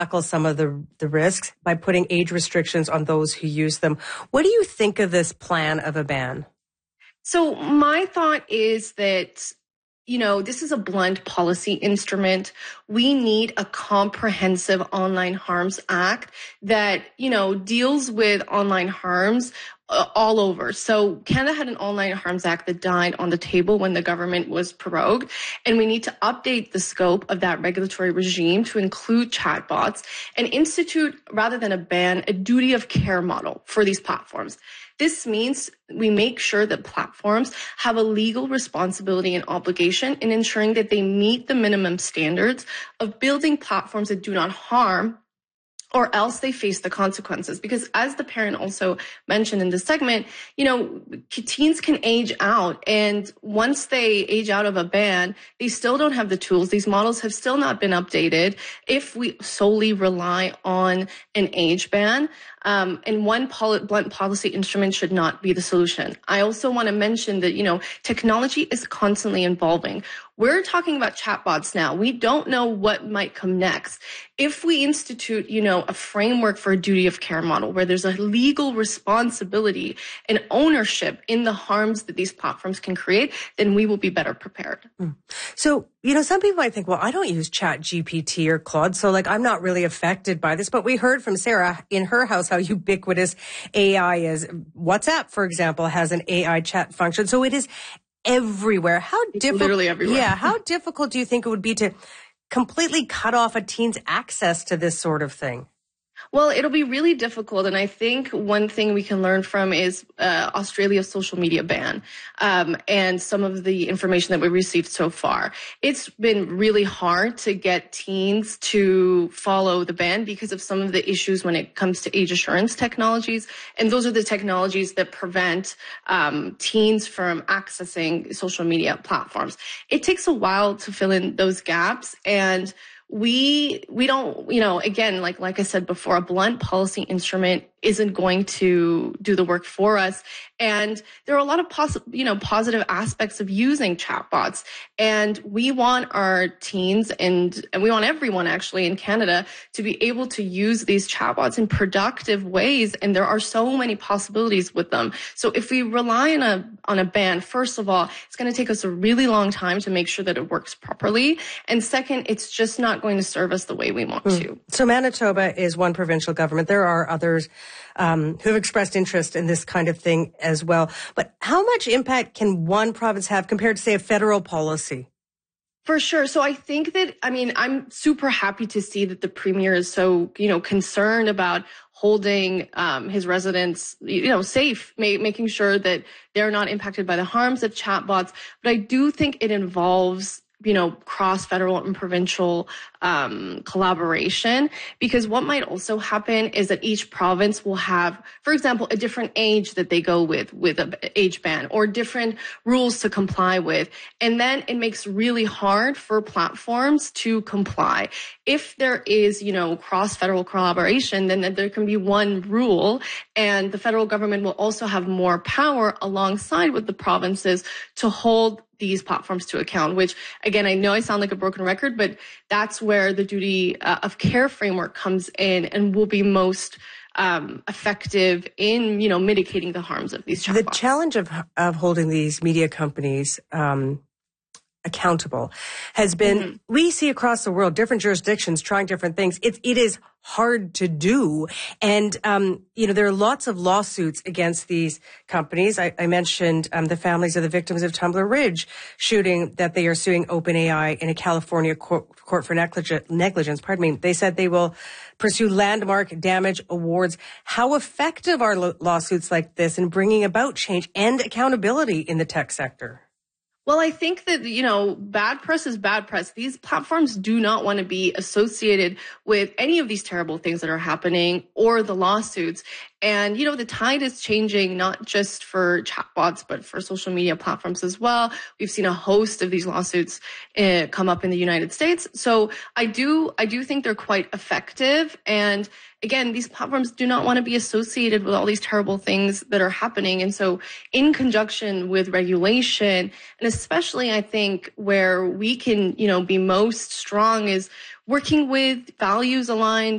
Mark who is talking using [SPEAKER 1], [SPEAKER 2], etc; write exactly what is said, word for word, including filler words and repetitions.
[SPEAKER 1] tackle some of the, the risks by putting age restrictions on those who use them. What do you think of this plan of a ban?
[SPEAKER 2] So my thought is that, you know, this is a blunt policy instrument. We need a comprehensive online harms act that, you know, deals with online harms uh, all over. So Canada had an online harms act that died on the table when the government was prorogued. And we need to update the scope of that regulatory regime to include chatbots and institute, rather than a ban, a duty of care model for these platforms. This means we make sure that platforms have a legal responsibility and obligation in ensuring that they meet the minimum standards of building platforms that do not harm, or else they face the consequences. Because as the parent also mentioned in this segment, you know, teens can age out. And once they age out of a ban, they still don't have the tools. These models have still not been updated if we solely rely on an age ban. Um, and one pol- blunt policy instrument should not be the solution. I also want to mention that, you know, technology is constantly evolving. We're talking about chatbots now. We don't know what might come next. If we institute, you know, a framework for a duty of care model where there's a legal responsibility and ownership in the harms that these platforms can create, then we will be better prepared.
[SPEAKER 1] Mm. So, you know, some people might think, well, I don't use Chat G P T or Claude, so like I'm not really affected by this. But we heard from Sarah in her house how ubiquitous A I is. WhatsApp, for example, has an A I chat function. So it is everywhere. How difficult?
[SPEAKER 2] Literally everywhere.
[SPEAKER 1] Yeah. How difficult do you think it would be to completely cut off a teen's access to this sort of thing?
[SPEAKER 2] Well, it'll be really difficult. And I think one thing we can learn from is uh, Australia's social media ban um, and some of the information that we received so far. It's been really hard to get teens to follow the ban because of some of the issues when it comes to age assurance technologies. And those are the technologies that prevent um, teens from accessing social media platforms. It takes a while to fill in those gaps. And We we don't, you know, again, like like I said before, a blunt policy instrument isn't going to do the work for us. And there are a lot of poss- you know, positive aspects of using chatbots. And we want our teens and, and we want everyone actually in Canada to be able to use these chatbots in productive ways. And there are so many possibilities with them. So if we rely on a, on a ban, first of all, it's going to take us a really long time to make sure that it works properly. And second, it's just not going to serve us the way we want mm. to.
[SPEAKER 1] So Manitoba is one provincial government. There are others Um, who have expressed interest in this kind of thing as well. But how much impact can one province have compared to, say, a federal policy?
[SPEAKER 2] For sure. So I think that, I mean, I'm super happy to see that the premier is so, you know, concerned about holding um, his residents, you know, safe, ma- making sure that they're not impacted by the harms of chatbots. But I do think it involves, you know, cross-federal and provincial um, collaboration, because what might also happen is that each province will have, for example, a different age that they go with, with an age ban, or different rules to comply with. And then it makes really hard for platforms to comply. If there is, you know, cross-federal collaboration, then there can be one rule, and the federal government will also have more power alongside with the provinces to hold these platforms to account, which, again, I know I sound like a broken record, but that's where the duty uh, of care framework comes in and will be most um, effective in, you know, mitigating the harms of these chatbots.
[SPEAKER 1] The challenge of of holding these media companies um, accountable has been, mm-hmm. we see across the world, different jurisdictions trying different things. It, it is hard to do. And, um, you know, there are lots of lawsuits against these companies. I, I mentioned um, the families of the victims of Tumbler Ridge shooting that they are suing OpenAI in a California court, court for negligence, negligence. Pardon me. They said they will pursue landmark damage awards. How effective are lo- lawsuits like this in bringing about change and accountability in the tech sector?
[SPEAKER 2] Well, I think that, you know, bad press is bad press. These platforms do not want to be associated with any of these terrible things that are happening or the lawsuits. And, you know, the tide is changing, not just for chatbots, but for social media platforms as well. We've seen a host of these lawsuits uh, come up in the United States. So I do, I do think they're quite effective. And again, these platforms do not want to be associated with all these terrible things that are happening. And so in conjunction with regulation, and especially I think where we can, you know, be most strong is working with values aligned